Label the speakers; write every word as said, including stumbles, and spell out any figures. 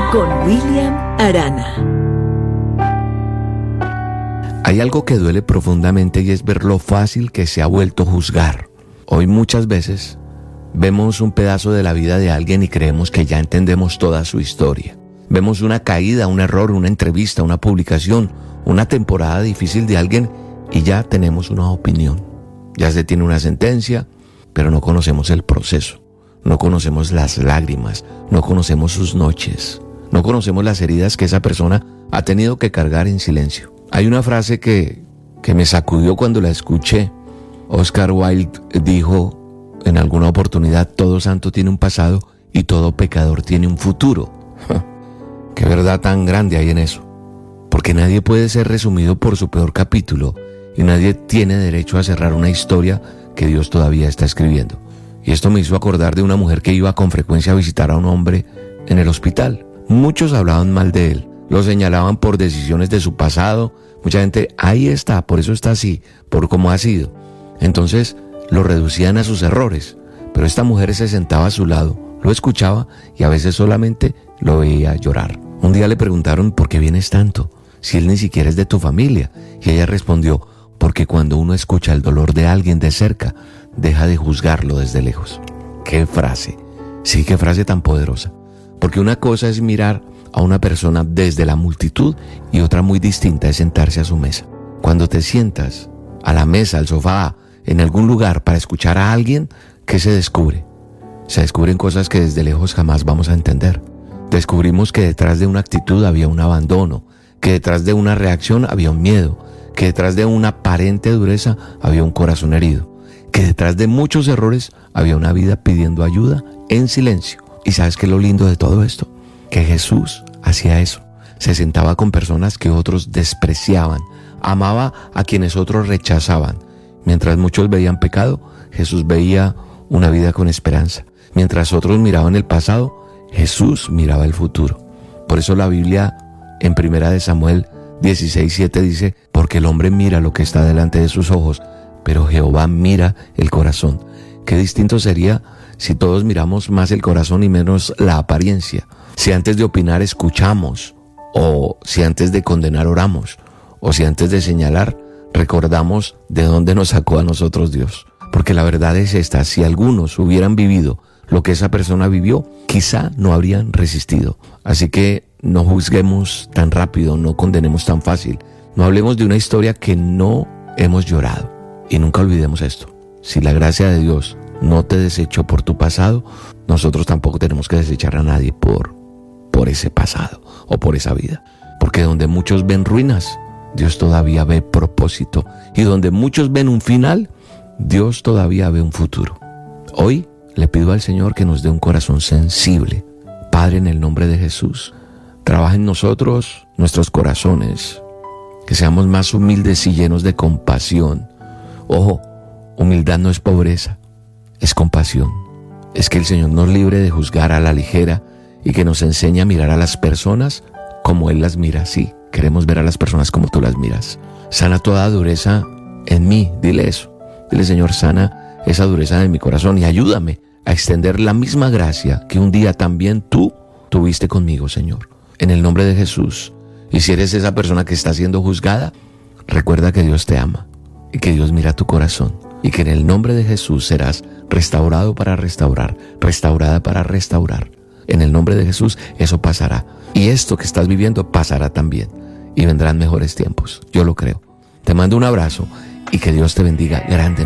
Speaker 1: con William Arana.
Speaker 2: Hay algo que duele profundamente y es ver lo fácil que se ha vuelto juzgar. Hoy muchas veces vemos un pedazo de la vida de alguien y creemos que ya entendemos toda su historia. Vemos una caída, un error, una entrevista, una publicación, una temporada difícil de alguien y ya tenemos una opinión. Ya se tiene una sentencia, pero no conocemos el proceso. No conocemos las lágrimas, no conocemos sus noches, no conocemos las heridas que esa persona ha tenido que cargar en silencio. Hay una frase que, que me sacudió cuando la escuché. Oscar Wilde dijo en alguna oportunidad: todo santo tiene un pasado y todo pecador tiene un futuro. Qué verdad tan grande hay en eso, porque nadie puede ser resumido por su peor capítulo y nadie tiene derecho a cerrar una historia que Dios todavía está escribiendo. Y esto me hizo acordar de una mujer que iba con frecuencia a visitar a un hombre en el hospital. Muchos hablaban mal de él, lo señalaban por decisiones de su pasado. Mucha gente, ahí está, por eso está así, por cómo ha sido. Entonces lo reducían a sus errores, pero esta mujer se sentaba a su lado, lo escuchaba y a veces solamente lo veía llorar. Un día le preguntaron: ¿por qué vienes tanto? Si él ni siquiera es de tu familia. Y ella respondió: porque cuando uno escucha el dolor de alguien de cerca, deja de juzgarlo desde lejos. ¡Qué frase! Sí, qué frase tan poderosa. Porque una cosa es mirar a una persona desde la multitud y otra muy distinta es sentarse a su mesa. Cuando te sientas a la mesa, al sofá, en algún lugar para escuchar a alguien, ¿qué se descubre? Se descubren cosas que desde lejos jamás vamos a entender. Descubrimos que detrás de una actitud había un abandono, que detrás de una reacción había un miedo, que detrás de una aparente dureza había un corazón herido, que detrás de muchos errores había una vida pidiendo ayuda en silencio. ¿Y sabes qué es lo lindo de todo esto? Que Jesús hacía eso. Se sentaba con personas que otros despreciaban, amaba a quienes otros rechazaban. Mientras muchos veían pecado, Jesús veía una vida con esperanza. Mientras otros miraban el pasado, Jesús miraba el futuro. Por eso la Biblia en Primera de Samuel dieciséis siete dice: porque el hombre mira lo que está delante de sus ojos, pero Jehová mira el corazón. Qué distinto sería si todos miramos más el corazón y menos la apariencia. Si antes de opinar escuchamos, o si antes de condenar oramos, o si antes de señalar recordamos de dónde nos sacó a nosotros Dios. Porque la verdad es esta: si algunos hubieran vivido lo que esa persona vivió, quizá no habrían resistido. Así que no juzguemos tan rápido, no condenemos tan fácil. No hablemos de una historia que no hemos llorado. Y nunca olvidemos esto: si la gracia de Dios no te desechó por tu pasado, nosotros tampoco tenemos que desechar a nadie por, por ese pasado o por esa vida. Porque donde muchos ven ruinas, Dios todavía ve propósito. Y donde muchos ven un final, Dios todavía ve un futuro. Hoy le pido al Señor que nos dé un corazón sensible. Padre, en el nombre de Jesús, trabaja en nosotros nuestros corazones, que seamos más humildes y llenos de compasión. Ojo, humildad no es pobreza, es compasión. Es que el Señor nos libre de juzgar a la ligera y que nos enseñe a mirar a las personas como Él las mira. Sí, queremos ver a las personas como tú las miras. Sana toda dureza en mí, dile eso. Dile: Señor, sana esa dureza de mi corazón y ayúdame a extender la misma gracia que un día también tú tuviste conmigo, Señor. En el nombre de Jesús. Y si eres esa persona que está siendo juzgada, recuerda que Dios te ama y que Dios mira tu corazón y que en el nombre de Jesús serás restaurado para restaurar, restaurada para restaurar. En el nombre de Jesús eso pasará. Y esto que estás viviendo pasará también. Y vendrán mejores tiempos. Yo lo creo. Te mando un abrazo y que Dios te bendiga grandemente.